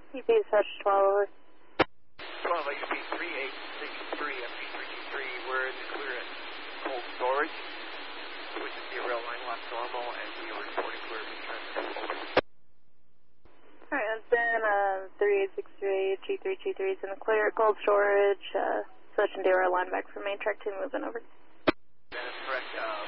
UP Such 12 over. 12 UP 3863 FG323, we're in the clear at cold storage, which is the rail line lock normal, and we are reporting clear to transfer over. Alright, that's been 3863 G323 is in the clear at cold storage, Such and derail line back from main track 2 moving over. That is correct.